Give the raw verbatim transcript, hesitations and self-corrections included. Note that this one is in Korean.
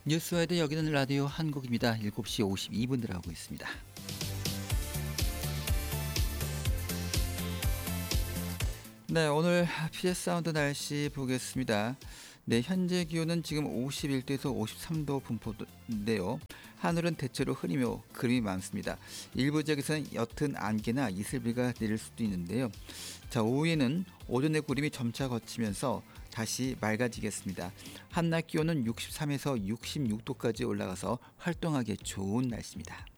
뉴스와이드 여기는 라디오 한국입니다. 일곱 시 오십이 분 들어가고 있습니다. 네, 오늘 피제 사운드 날씨 보겠습니다. 네, 현재 기온은 지금 오십일 도에서 오십삼 도 분포인데요. 하늘은 대체로 흐리며 구름이 많습니다. 일부 지역에서는 옅은 안개나 이슬비가 내릴 수도 있는데요. 자, 오후에는 오전에 구름이 점차 걷히면서 다시 맑아지겠습니다. 한낮 기온은 육십삼에서 육십육 도까지 올라가서 활동하기 좋은 날씨입니다.